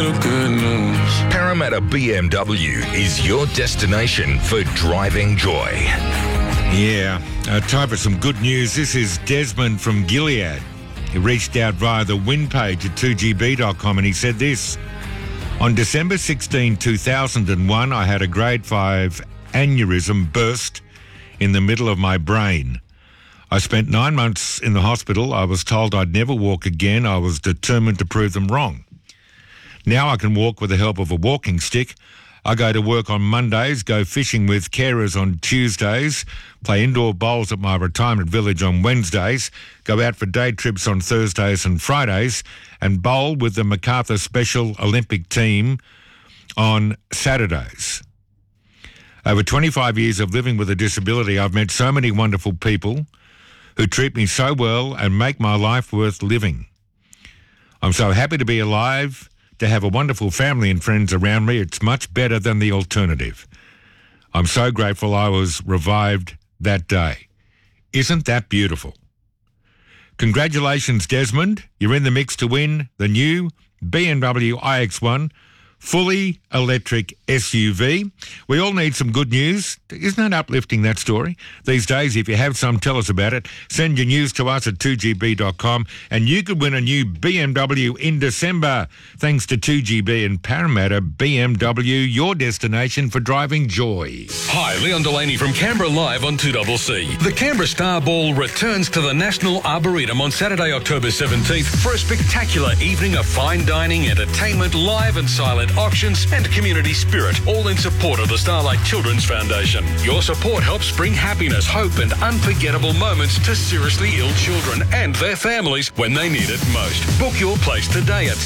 Good news. Parramatta BMW is your destination for driving joy. Yeah, time for some good news. This is Desmond from Gilead. He reached out via the win page at 2gb.com and he said this. On December 16, 2001, I had a grade 5 aneurysm burst in the middle of my brain. I spent 9 months in the hospital. I was told I'd never walk again. I was determined to prove them wrong. Now I can walk with the help of a walking stick. I go to work on Mondays, go fishing with carers on Tuesdays, play indoor bowls at my retirement village on Wednesdays, go out for day trips on Thursdays and Fridays, and bowl with the MacArthur Special Olympic team on Saturdays. Over 25 years of living with a disability, I've met so many wonderful people who treat me so well and make my life worth living. I'm so happy to be alive, to have a wonderful family and friends around me. It's much better than the alternative. I'm so grateful I was revived that day. Isn't that beautiful? Congratulations, Desmond. You're in the mix to win the new BMW iX1 fully electric SUV. We all need some good news. Isn't that uplifting, that story? These days, if you have some, tell us about it. Send your news to us at 2gb.com and you could win a new BMW in December. Thanks to 2GB and Parramatta BMW, your destination for driving joy. Hi, Leon Delaney from Canberra Live on 2CC. The Canberra Star Ball returns to the National Arboretum on Saturday, October 17th for a spectacular evening of fine dining, entertainment, live and silent auctions and community spirit, all in support of the Starlight Children's Foundation. Your support helps bring happiness, hope and unforgettable moments to seriously ill children and their families when they need it most. Book your place today at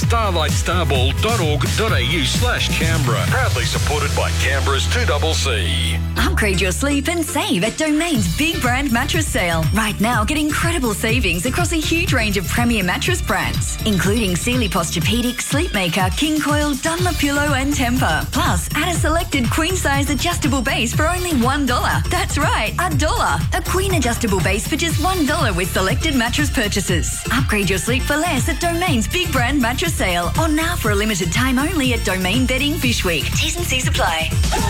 starlightstarBall.org.au/Canberra. Proudly supported by Canberra's 2CC. Upgrade your sleep and save at Domain's Big Brand Mattress Sale. Right now, get incredible savings across a huge range of premier mattress brands, including Sealy Posturepedic, Sleepmaker, King Coil, Dunlop Pillow and Tempur. Plus, add a selected queen-size adjustable base for only $1. That's right, $1. A queen adjustable base for just $1 with selected mattress purchases. Upgrade your sleep for less at Domain's Big Brand Mattress Sale, or now for a limited time only at Domain Bedding Fish Week. T's and C's apply.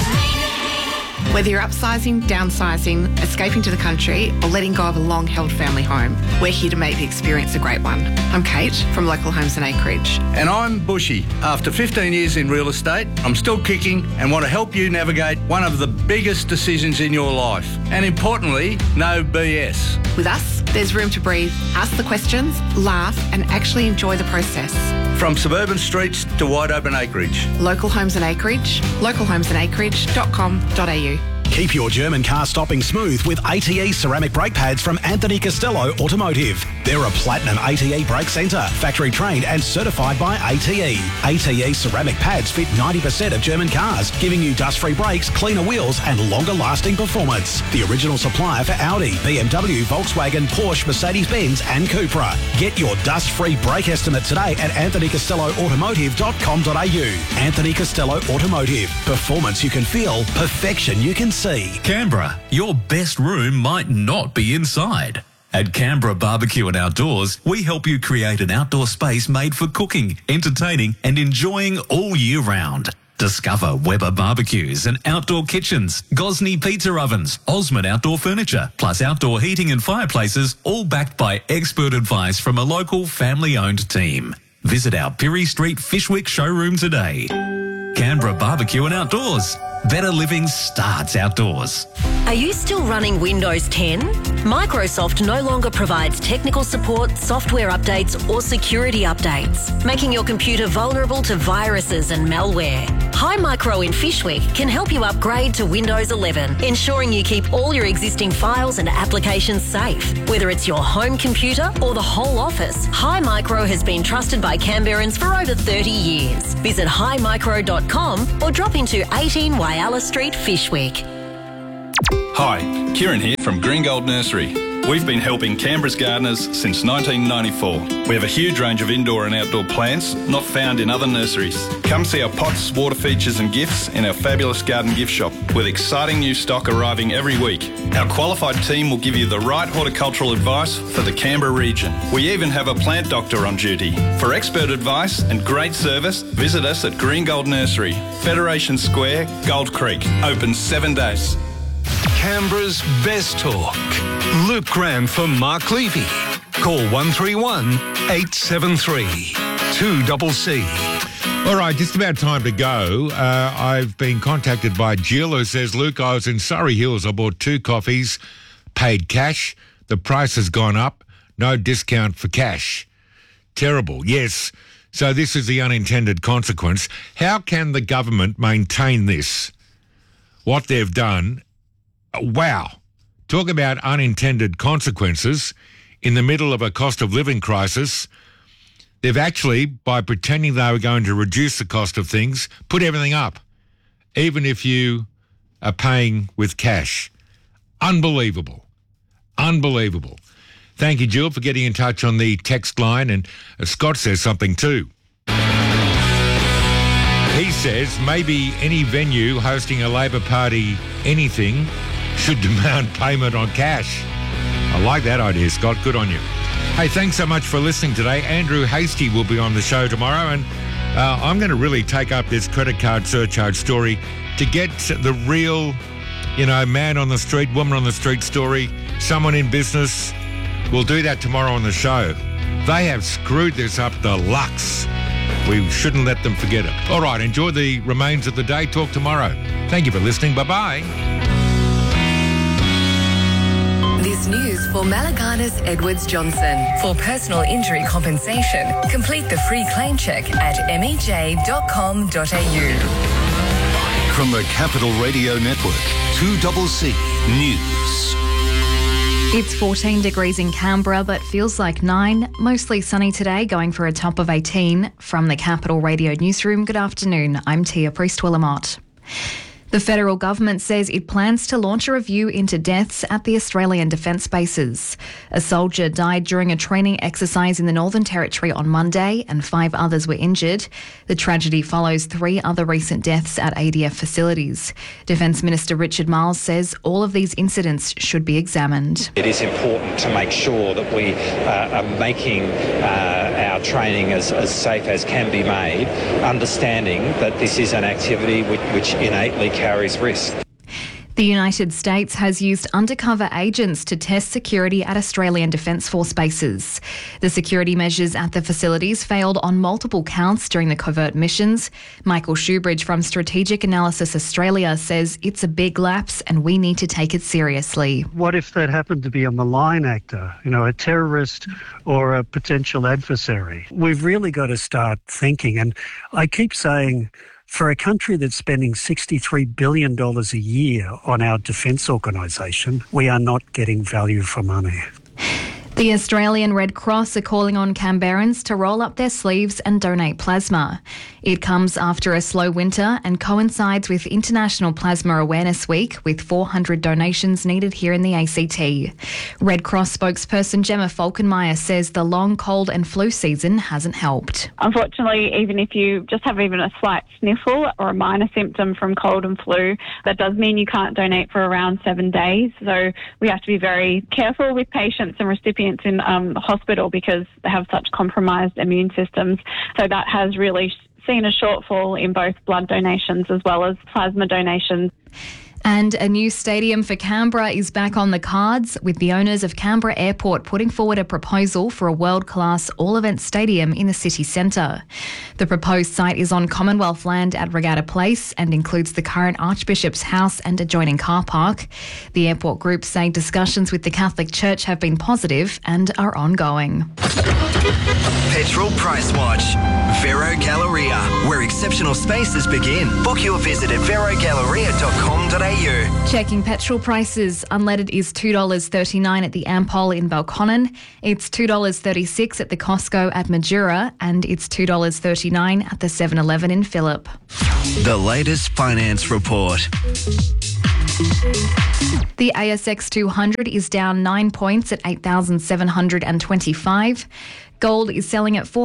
Whether you're upsizing, downsizing, escaping to the country, or letting go of a long-held family home, we're here to make the experience a great one. I'm Kate from Local Homes and Acreage. And I'm Bushy. After 15 years in real estate, I'm still kicking and want to help you navigate one of the biggest decisions in your life. And importantly, no BS. With us, there's room to breathe, ask the questions, laugh, and actually enjoy the process. From suburban streets to wide open acreage. Local Homes and Acreage, localhomesandacreage.com.au. Keep your German car stopping smooth with ATE ceramic brake pads from Anthony Costello Automotive. They're a platinum ATE brake centre, factory trained and certified by ATE. ATE ceramic pads fit 90% of German cars, giving you dust-free brakes, cleaner wheels and longer-lasting performance. The original supplier for Audi, BMW, Volkswagen, Porsche, Mercedes-Benz and Cupra. Get your dust-free brake estimate today at anthonycostelloautomotive.com.au. Anthony Costello Automotive. Performance you can feel, perfection you can see. Canberra, your best room might not be inside. At Canberra Barbecue and Outdoors, we help you create an outdoor space made for cooking, entertaining and enjoying all year round. Discover Weber barbecues and outdoor kitchens, Gosney pizza ovens, Osmond outdoor furniture, plus outdoor heating and fireplaces, all backed by expert advice from a local family-owned team. Visit our Pirie Street Fishwick showroom today. Canberra Barbecue and Outdoors. Better living starts outdoors. Are you still running Windows 10? Microsoft no longer provides technical support, software updates or security updates, making your computer vulnerable to viruses and malware. Hi Micro in Fishwick can help you upgrade to Windows 11, ensuring you keep all your existing files and applications safe. Whether it's your home computer or the whole office, Hi Micro has been trusted by Canberrans for over 30 years. Visit highmicro.com or drop into 18 Whyalla Street, Fishwick. Hi, Kieran here from Green Gold Nursery. We've been helping Canberra's gardeners since 1994. We have a huge range of indoor and outdoor plants not found in other nurseries. Come see our pots, water features and gifts in our fabulous garden gift shop with exciting new stock arriving every week. Our qualified team will give you the right horticultural advice for the Canberra region. We even have a plant doctor on duty. For expert advice and great service, visit us at Green Gold Nursery, Federation Square, Gold Creek. Open 7 days. Canberra's best talk. Luke Graham for Mark Levy. Call 131 873 2CC. All right, just about time to go. I've been contacted by Jill who says, Luke, I was in Surrey Hills. I bought 2 coffees, paid cash. The price has gone up. No discount for cash. Terrible. Yes. So this is the unintended consequence. How can the government maintain this? What they've done, wow. Talk about unintended consequences in the middle of a cost of living crisis. They've actually, by pretending they were going to reduce the cost of things, put everything up, even if you are paying with cash. Unbelievable. Unbelievable. Thank you, Jill, for getting in touch on the text line. And Scott says something too. He says maybe any venue hosting a Labor Party anything should demand payment on cash. I like that idea, Scott. Good on you. Hey, thanks so much for listening today. Andrew Hastie will be on the show tomorrow, and I'm going to really take up this credit card surcharge story to get the real, man on the street, woman on the street story, someone in business. We'll do that tomorrow on the show. They have screwed this up the lux. We shouldn't let them forget it. All right, enjoy the remains of the day. Talk tomorrow. Thank you for listening. Bye-bye. This news for Malaganas Edwards Johnson. For personal injury compensation, complete the free claim check at mej.com.au. From the Capital Radio Network, 2CC News. It's 14 degrees in Canberra, but feels like 9. Mostly sunny today, going for a top of 18. From the Capital Radio Newsroom, good afternoon. I'm Tia Priest-Willamott. The federal government says it plans to launch a review into deaths at the Australian Defence bases. A soldier died during a training exercise in the Northern Territory on Monday and 5 others were injured. The tragedy follows 3 other recent deaths at ADF facilities. Defence Minister Richard Marles says all of these incidents should be examined. It is important to make sure that we are making our training as safe as can be made, understanding that this is an activity which innately carries risk. The United States has used undercover agents to test security at Australian Defence Force bases. The security measures at the facilities failed on multiple counts during the covert missions. Michael Shoebridge from Strategic Analysis Australia says it's a big lapse and we need to take it seriously. What if that happened to be a malign actor, a terrorist or a potential adversary? We've really got to start thinking, and I keep saying, for a country that's spending $63 billion a year on our defence organisation, we are not getting value for money. The Australian Red Cross are calling on Canberrans to roll up their sleeves and donate plasma. It comes after a slow winter and coincides with International Plasma Awareness Week, with 400 donations needed here in the ACT. Red Cross spokesperson Gemma Falkenmeyer says the long cold and flu season hasn't helped. Unfortunately, even if you just have even a slight sniffle or a minor symptom from cold and flu, that does mean you can't donate for around 7 days. So we have to be very careful with patients and recipients in hospital because they have such compromised immune systems. So that has really seen a shortfall in both blood donations as well as plasma donations. And a new stadium for Canberra is back on the cards, with the owners of Canberra Airport putting forward a proposal for a world-class all-event stadium in the city centre. The proposed site is on Commonwealth land at Regatta Place and includes the current Archbishop's House and adjoining car park. The airport group say discussions with the Catholic Church have been positive and are ongoing. Petrol Price Watch. Vero Galleria, where exceptional spaces begin. Book your visit at verogalleria.com.au. Checking petrol prices. Unleaded is $2.39 at the Ampol in Belconnen. It's $2.36 at the Costco at Majura, and it's $2.39 at the 7-Eleven in Phillip. The latest finance report. The ASX 200 is down 9 points at 8,725. Gold is selling at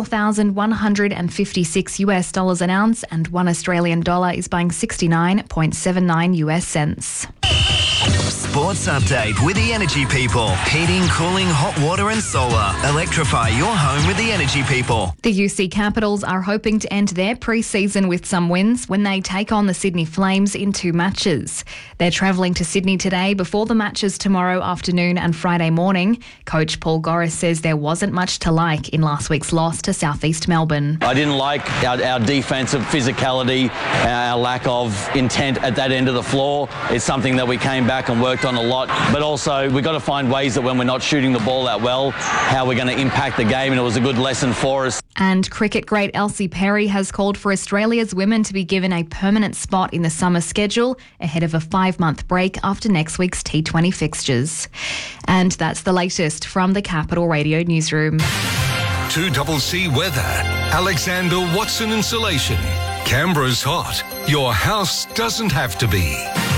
$4,156 an ounce, and $1 Australian dollar is buying 69.79 US cents. Sports update with the Energy People. Heating, cooling, hot water and solar. Electrify your home with the Energy People. The UC Capitals are hoping to end their pre-season with some wins when they take on the Sydney Flames in 2 matches. They're travelling to Sydney today before the matches tomorrow afternoon and Friday morning. Coach Paul Goris says there wasn't much to like in last week's loss to Southeast Melbourne. I didn't like our defensive physicality, our lack of intent at that end of the floor. It's something that we came back and worked on a lot, but also we've got to find ways that when we're not shooting the ball that well, how we're going to impact the game, and it was a good lesson for us. And cricket great Elsie Perry has called for Australia's women to be given a permanent spot in the summer schedule ahead of a 5-month break after next week's T20 fixtures. And that's the latest from the Capital Radio newsroom. 2CC Weather. Alexander Watson Insulation. Canberra's hot. Your house doesn't have to be.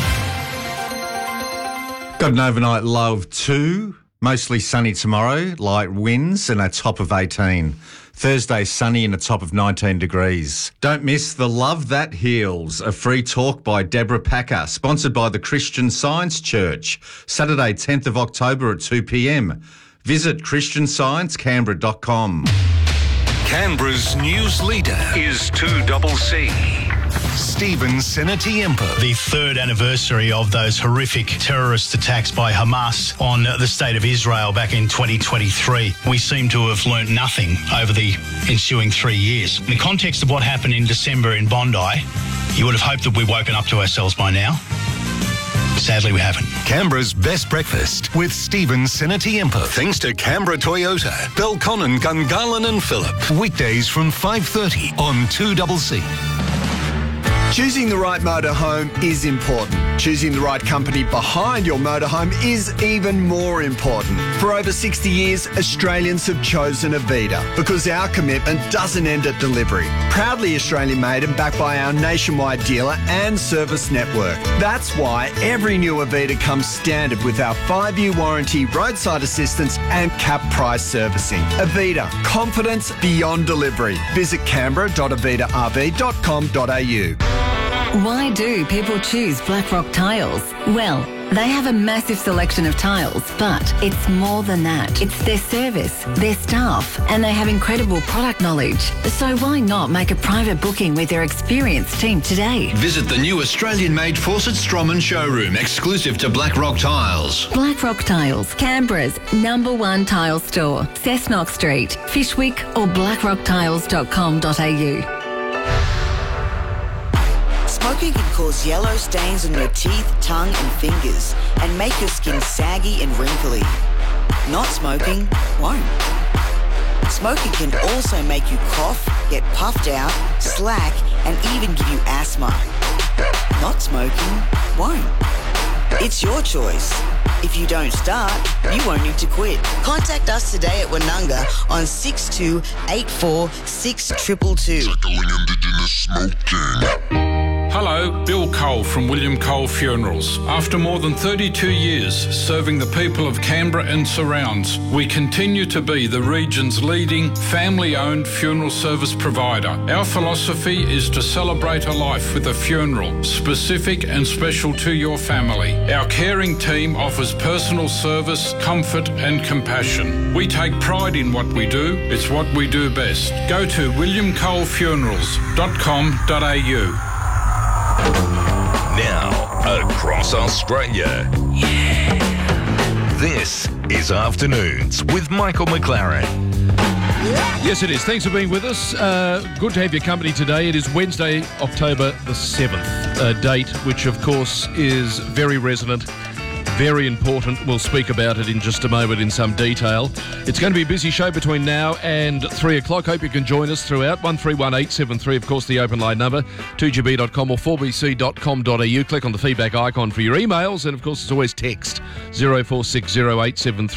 Got an overnight low of 2. Mostly sunny tomorrow, light winds and a top of 18. Thursday sunny and a top of 19 degrees. Don't miss the Love That Heals, a free talk by Deborah Packer, sponsored by the Christian Science Church. Saturday 10th of October at 2 p.m. Visit christiansciencecanberra.com. Canberra's news leader is 2CC. Stephen Senatiempo. The 3rd anniversary of those horrific terrorist attacks by Hamas on the state of Israel back in 2023. We seem to have learnt nothing over the ensuing 3 years. In the context of what happened in December in Bondi, you would have hoped that we'd woken up to ourselves by now. Sadly, we haven't. Canberra's best breakfast with Stephen Senatiempo. Thanks to Canberra Toyota, Belconnen, Gungahlin and Phillip. Weekdays from 5:30 on 2CC. Choosing the right motorhome is important. Choosing the right company behind your motorhome is even more important. For over 60 years, Australians have chosen Avita because our commitment doesn't end at delivery. Proudly Australian made and backed by our nationwide dealer and service network. That's why every new Avita comes standard with our 5-year warranty, roadside assistance and cap price servicing. Avita, confidence beyond delivery. Visit canberra.avitarv.com.au. Why do people choose Blackrock Tiles? Well, they have a massive selection of tiles, but it's more than that. It's their service, their staff, and they have incredible product knowledge. So why not make a private booking with their experienced team today? Visit the new Australian-made Fawcett Stroman showroom, exclusive to Blackrock Tiles. Blackrock Tiles, Canberra's #1 tile store. Cessnock Street, Fishwick or blackrocktiles.com.au. Smoking can cause yellow stains on your teeth, tongue and fingers and make your skin saggy and wrinkly. Not smoking won't. Smoking can also make you cough, get puffed out, slack and even give you asthma. Not smoking won't. It's your choice. If you don't start, you won't need to quit. Contact us today at Woonunga on 6284 6222. Tackling Indigenous smoking. Hello, Bill Cole from William Cole Funerals. After more than 32 years serving the people of Canberra and surrounds, we continue to be the region's leading family-owned funeral service provider. Our philosophy is to celebrate a life with a funeral, specific and special to your family. Our caring team offers personal service, comfort and compassion. We take pride in what we do. It's what we do best. Go to williamcolefunerals.com.au. Now, across Australia. This is Afternoons with Michael McLaren. Yes, it is. Thanks for being with us. Good to have your company today. It is Wednesday, October the 7th, a date which, of course, is very resonant, very important. We'll speak about it in just a moment in some detail. It's going to be a busy show between now and 3 o'clock. Hope you can join us throughout. 131873, of course, the open line number, 2gb.com or 4bc.com.au. Click on the feedback icon for your emails. And, of course, it's always text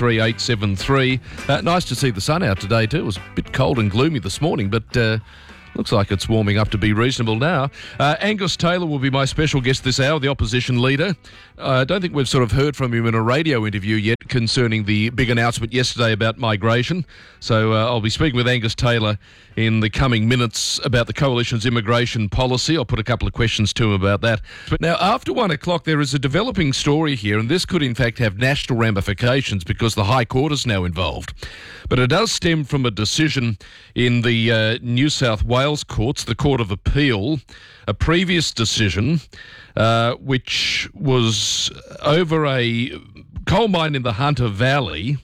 0460873873. Nice to see the sun out today, too. It was a bit cold and gloomy this morning, but Looks like it's warming up to be reasonable now. Angus Taylor will be my special guest this hour, the opposition leader. I don't think we've sort of heard from him in a radio interview yet concerning the big announcement yesterday about migration. So I'll be speaking with Angus Taylor in the coming minutes about the Coalition's immigration policy. I'll put a couple of questions to him about that. But now, after 1 o'clock, there is a developing story here, and this could in fact have national ramifications because the High Court is now involved. But it does stem from a decision in the New South Wales courts, the Court of Appeal, a previous decision which was over a coal mine in the Hunter Valley.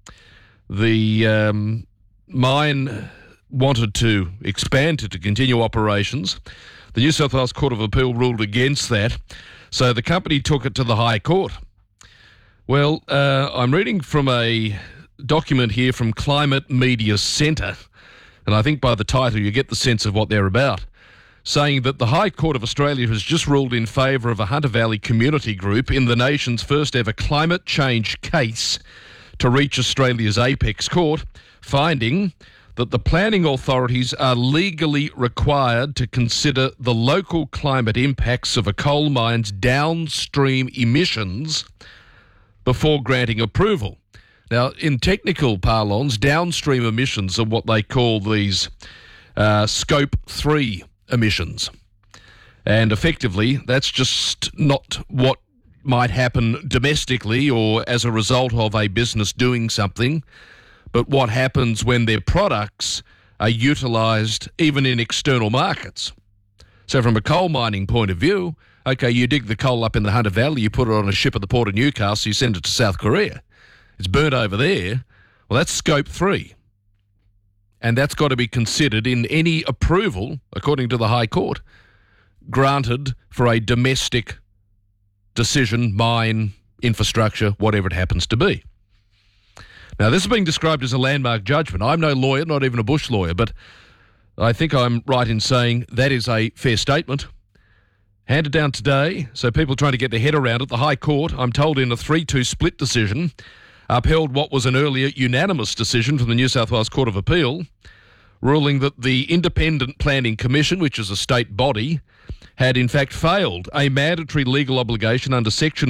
The mine wanted to expand to continue operations. The New South Wales Court of Appeal ruled against that, so the company took it to the High Court. Well, I'm reading from a document here from Climate Media Centre, and I think by the title you get the sense of what they're about, saying that the High Court of Australia has just ruled in favour of a Hunter Valley community group in the nation's first ever climate change case to reach Australia's apex court, finding that the planning authorities are legally required to consider the local climate impacts of a coal mine's downstream emissions before granting approval. Now, in technical parlance, downstream emissions are what they call these Scope 3 emissions. And effectively, that's just not what might happen domestically or as a result of a business doing something, but what happens when their products are utilised even in external markets. So from a coal mining point of view, okay, you dig the coal up in the Hunter Valley, you put it on a ship at the port of Newcastle, you send it to South Korea. It's burnt over there. Well, that's Scope 3. And that's got to be considered in any approval, according to the High Court, granted for a domestic decision, mine, infrastructure, whatever it happens to be. Now, this is being described as a landmark judgment. I'm no lawyer, not even a Bush lawyer, but I think I'm right in saying that is a fair statement. Handed down today, so people trying to get their head around it. The High Court, I'm told in a 3-2 split decision, upheld what was an earlier unanimous decision from the New South Wales Court of Appeal, ruling that the Independent Planning Commission, which is a state body, had in fact failed a mandatory legal obligation under Section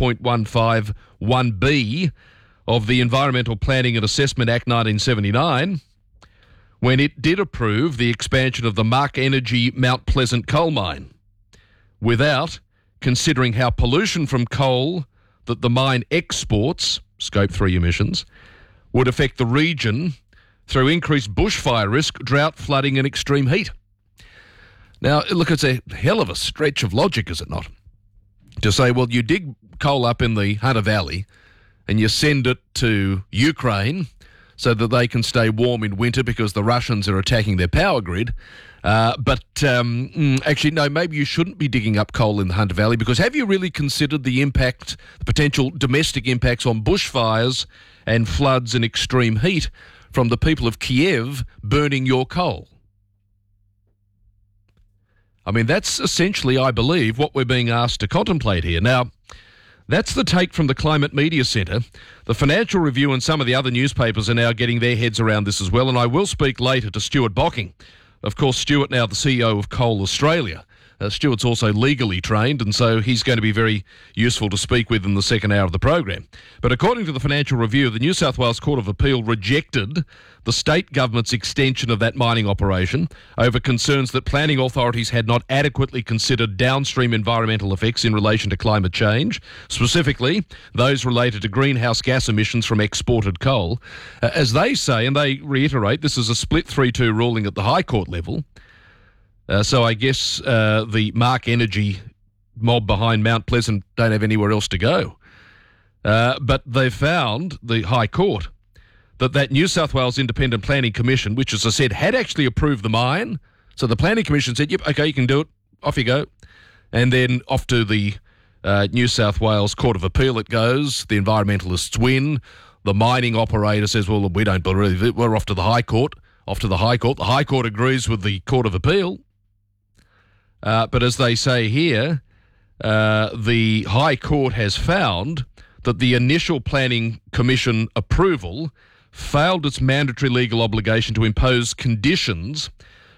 4.151B of the Environmental Planning and Assessment Act 1979, when it did approve the expansion of the Mark Energy Mount Pleasant coal mine, without considering how pollution from coal that the mine exports, Scope 3 emissions, would affect the region through increased bushfire risk, drought, flooding and extreme heat. Now, look, it's a hell of a stretch of logic, is it not? To say, well, you dig coal up in the Hunter Valley and you send it to Ukraine so that they can stay warm in winter because the Russians are attacking their power grid. Actually, no, maybe you shouldn't be digging up coal in the Hunter Valley, because have you really considered the impact, the potential domestic impacts on bushfires and floods and extreme heat from the people of Kiev burning your coal? I mean, that's essentially, I believe, what we're being asked to contemplate here. Now, that's the take from the Climate Media Centre. The Financial Review and some of the other newspapers are now getting their heads around this as well, and I will speak later to Stuart Bocking. Of course, Stuart now the CEO of Coal Australia. Stuart's also legally trained, and so he's going to be very useful to speak with in the second hour of the program. But according to the Financial Review, the New South Wales Court of Appeal rejected the state government's extension of that mining operation over concerns that planning authorities had not adequately considered downstream environmental effects in relation to climate change, specifically those related to greenhouse gas emissions from exported coal. As they say, and they reiterate, this is a split 3-2 ruling at the High Court level. So I guess the Mark Energy mob behind Mount Pleasant don't have anywhere else to go. But they found, the High Court, that New South Wales Independent Planning Commission, which, as I said, had actually approved the mine. So the Planning Commission said, yep, okay, you can do it. Off you go. And then off to the New South Wales Court of Appeal it goes. The environmentalists win. The mining operator says, well, we don't believe it. We're off to the High Court. Off to the High Court. The High Court agrees with the Court of Appeal. But as they say here, the High Court has found that the initial Planning Commission approval failed its mandatory legal obligation to impose conditions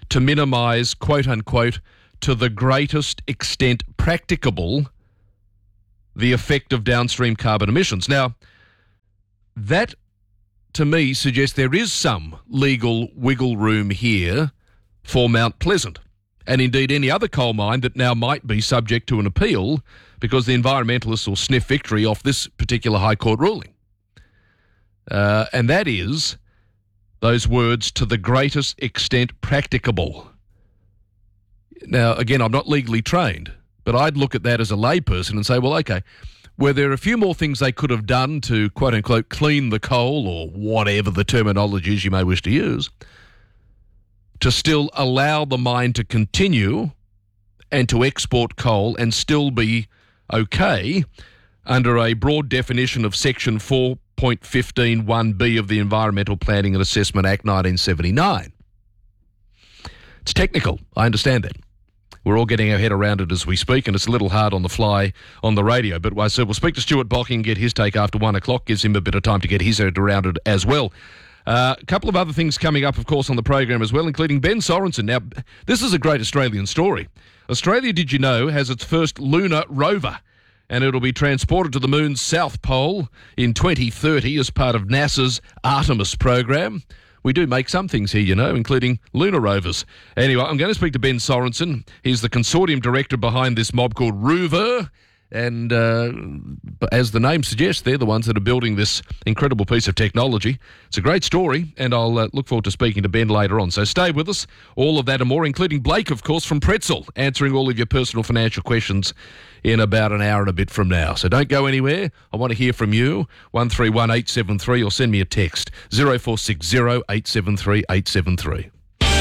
to minimise, quote-unquote, to the greatest extent practicable, the effect of downstream carbon emissions. Now, that, to me, suggests there is some legal wiggle room here for Mount Pleasant, and indeed any other coal mine that now might be subject to an appeal because the environmentalists will sniff victory off this particular High Court ruling. And that is those words, to the greatest extent practicable. Now, again, I'm not legally trained, but I'd look at that as a layperson and say, well, okay, were there a few more things they could have done to, quote-unquote, clean the coal, or whatever the terminology is you may wish to use, to still allow the mine to continue and to export coal and still be okay under a broad definition of Section 4.151B of the Environmental Planning and Assessment Act 1979. It's technical, I understand that. We're all getting our head around it as we speak, and it's a little hard on the fly on the radio. But so we'll speak to Stuart Bocking and get his take after 1 o'clock, gives him a bit of time to get his head around it as well. A couple of other things coming up, of course, on the program as well, including Ben Sorensen. Now, this is a great Australian story. Australia, did you know, has its first lunar rover, and it'll be transported to the moon's south pole in 2030 as part of NASA's Artemis program. We do make some things here, you know, including lunar rovers. Anyway, I'm going to speak to Ben Sorensen. He's the consortium director behind this mob called Rover. And as the name suggests, they're the ones that are building this incredible piece of technology. It's a great story, and I'll look forward to speaking to Ben later on. So stay with us. All of that and more, including Blake, of course, from Pretzel, answering all of your personal financial questions in about an hour and a bit from now. So don't go anywhere. I want to hear from you. 131873, or send me a text, 0460 873 873.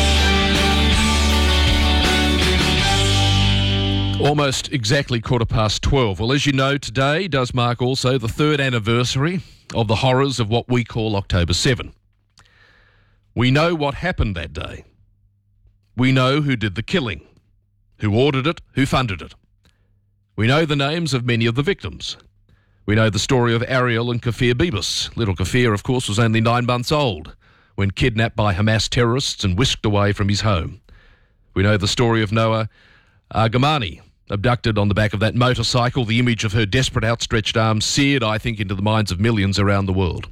Almost exactly 12:15. Well, as you know, today does mark also the third anniversary of the horrors of what we call October 7. We know what happened that day. We know who did the killing, who ordered it, who funded it. We know the names of many of the victims. We know the story of Ariel and Kafir Bibas. Little Kafir, of course, was only 9 months old when kidnapped by Hamas terrorists and whisked away from his home. We know the story of Noah Argamani, abducted on the back of that motorcycle, the image of her desperate outstretched arms seared, I think, into the minds of millions around the world.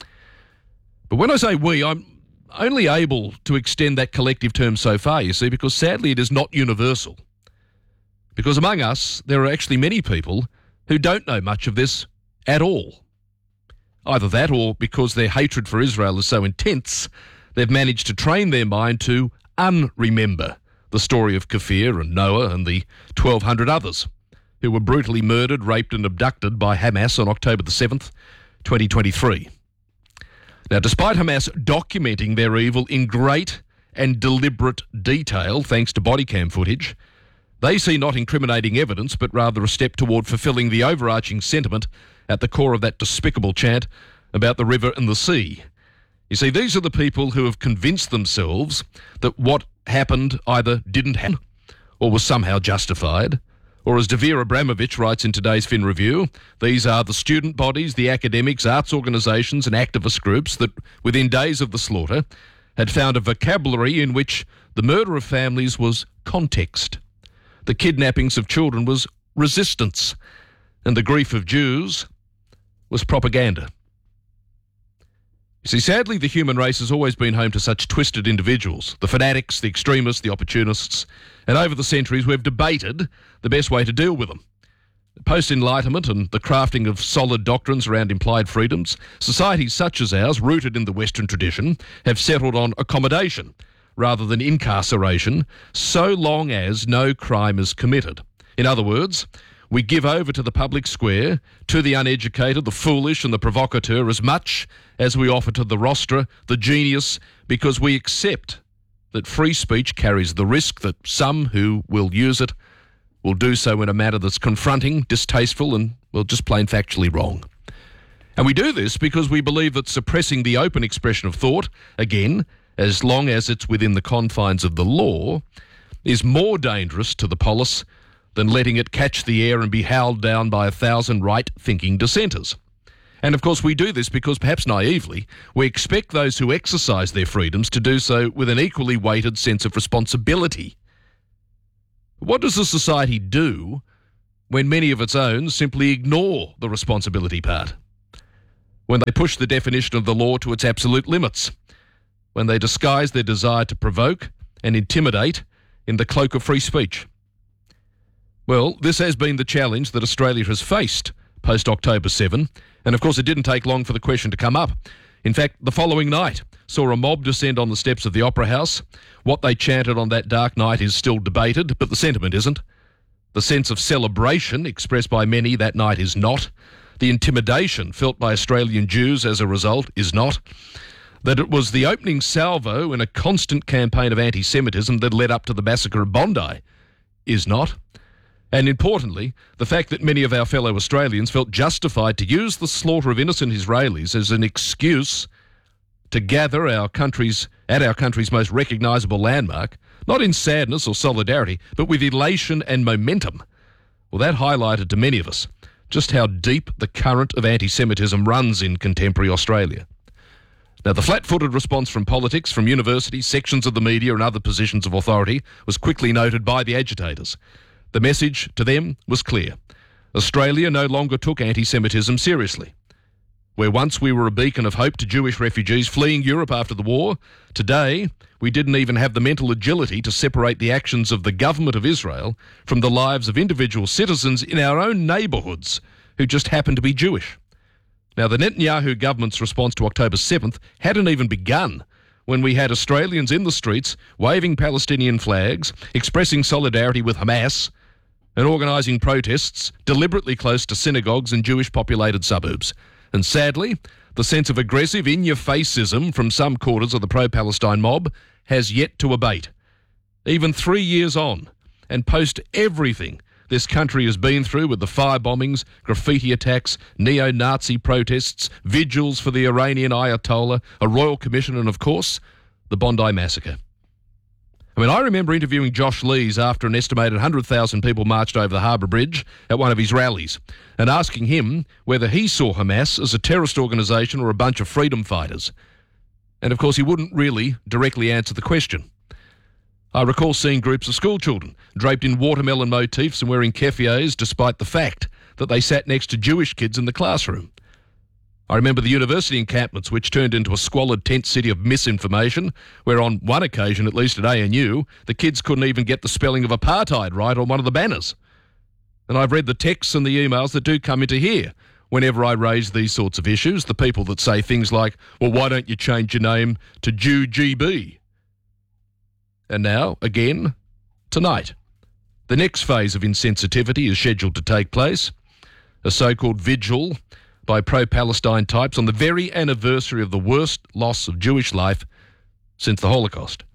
But when I say we, I'm only able to extend that collective term so far, you see, because sadly it is not universal. Because among us, there are actually many people who don't know much of this at all. Either that, or because their hatred for Israel is so intense, they've managed to train their mind to unremember the story of Kafir and Noah and the 1,200 others who were brutally murdered, raped and abducted by Hamas on October the 7th, 2023. Now, despite Hamas documenting their evil in great and deliberate detail, thanks to body cam footage, they see not incriminating evidence, but rather a step toward fulfilling the overarching sentiment at the core of that despicable chant about the river and the sea. You see, these are the people who have convinced themselves that what happened either didn't happen or was somehow justified. Or as Davir Abramovich writes in today's Fin Review, these are the student bodies, the academics, arts organisations and activist groups that, within days of the slaughter, had found a vocabulary in which the murder of families was context, the kidnappings of children was resistance, and the grief of Jews was propaganda. You see, sadly, the human race has always been home to such twisted individuals, the fanatics, the extremists, the opportunists, and over the centuries we've debated the best way to deal with them. Post-Enlightenment and the crafting of solid doctrines around implied freedoms, societies such as ours, rooted in the Western tradition, have settled on accommodation rather than incarceration, so long as no crime is committed. In other words, we give over to the public square, to the uneducated, the foolish and the provocateur as much as we offer to the rostra, the genius, because we accept that free speech carries the risk that some who will use it will do so in a manner that's confronting, distasteful and, well, just plain factually wrong. And we do this because we believe that suppressing the open expression of thought, again, as long as it's within the confines of the law, is more dangerous to the polis than letting it catch the air and be howled down by 1,000 right-thinking dissenters. And of course we do this because, perhaps naively, we expect those who exercise their freedoms to do so with an equally weighted sense of responsibility. What does a society do when many of its own simply ignore the responsibility part? When they push the definition of the law to its absolute limits? When they disguise their desire to provoke and intimidate in the cloak of free speech? Well, this has been the challenge that Australia has faced post-October 7, and of course it didn't take long for the question to come up. In fact, the following night saw a mob descend on the steps of the Opera House. What they chanted on that dark night is still debated, but the sentiment isn't. The sense of celebration expressed by many that night is not. The intimidation felt by Australian Jews as a result is not. That it was the opening salvo in a constant campaign of anti-Semitism that led up to the massacre of Bondi is not. And importantly, the fact that many of our fellow Australians felt justified to use the slaughter of innocent Israelis as an excuse to gather at our country's most recognisable landmark, not in sadness or solidarity, but with elation and momentum. Well, that highlighted to many of us just how deep the current of anti-Semitism runs in contemporary Australia. Now, the flat-footed response from politics, from universities, sections of the media and other positions of authority was quickly noted by the agitators. The message to them was clear. Australia no longer took anti-Semitism seriously. Where once we were a beacon of hope to Jewish refugees fleeing Europe after the war, today we didn't even have the mental agility to separate the actions of the government of Israel from the lives of individual citizens in our own neighbourhoods who just happen to be Jewish. Now, the Netanyahu government's response to October 7th hadn't even begun when we had Australians in the streets waving Palestinian flags, expressing solidarity with Hamas, and organising protests deliberately close to synagogues and Jewish-populated suburbs. And sadly, the sense of aggressive in-your-faceism from some quarters of the pro-Palestine mob has yet to abate. Even 3 years on, and post everything this country has been through with the fire bombings, graffiti attacks, neo-Nazi protests, vigils for the Iranian Ayatollah, a royal commission, and of course, the Bondi massacre. I mean, I remember interviewing Josh Lees after an estimated 100,000 people marched over the Harbour Bridge at one of his rallies and asking him whether he saw Hamas as a terrorist organisation or a bunch of freedom fighters. And of course, he wouldn't really directly answer the question. I recall seeing groups of school children draped in watermelon motifs and wearing keffiyehs despite the fact that they sat next to Jewish kids in the classroom. I remember the university encampments, which turned into a squalid tent city of misinformation, where on one occasion, at least at ANU, the kids couldn't even get the spelling of apartheid right on one of the banners. And I've read the texts and the emails that do come into here whenever I raise these sorts of issues, the people that say things like, well, why don't you change your name to Jew GB? And now, again, tonight, the next phase of insensitivity is scheduled to take place, a so-called vigil by pro-Palestine types on the very anniversary of the worst loss of Jewish life since the Holocaust.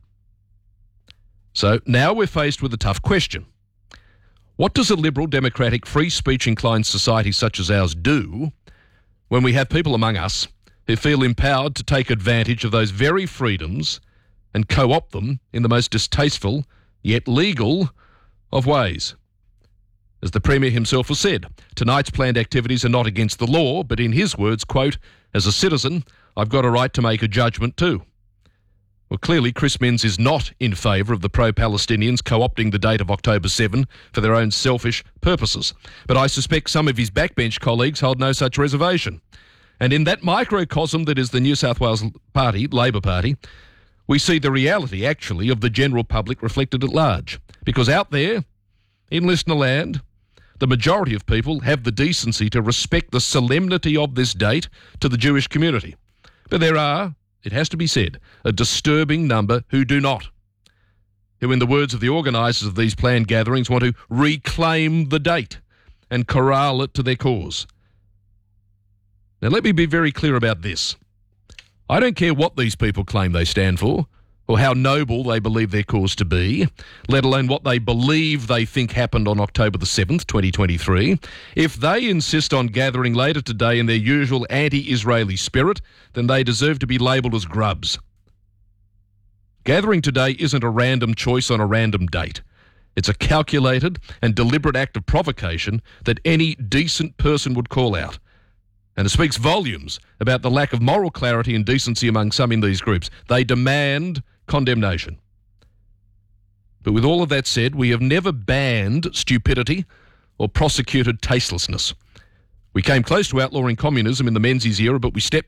So now we're faced with a tough question. What does a liberal, democratic, free speech-inclined society such as ours do when we have people among us who feel empowered to take advantage of those very freedoms and co-opt them in the most distasteful, yet legal, of ways? As the Premier himself has said, tonight's planned activities are not against the law, but in his words, quote, as a citizen, I've got a right to make a judgment too. Well, clearly Chris Minns is not in favour of the pro-Palestinians co-opting the date of October 7 for their own selfish purposes. But I suspect some of his backbench colleagues hold no such reservation. And in that microcosm that is the New South Wales Party, Labor Party, we see the reality, actually, of the general public reflected at large. Because out there, in listener land, the majority of people have the decency to respect the solemnity of this date to the Jewish community. But there are, it has to be said, a disturbing number who do not, who, in the words of the organisers of these planned gatherings, want to reclaim the date and corral it to their cause. Now, let me be very clear about this. I don't care what these people claim they stand for, or how noble they believe their cause to be, let alone what they believe they think happened on October the 7th, 2023. If they insist on gathering later today in their usual anti-Israeli spirit, then they deserve to be labelled as grubs. Gathering today isn't a random choice on a random date. It's a calculated and deliberate act of provocation that any decent person would call out. And it speaks volumes about the lack of moral clarity and decency among some in these groups. They demand condemnation. But with all of that said, we have never banned stupidity or prosecuted tastelessness. We came close to outlawing communism in the Menzies era, but we stepped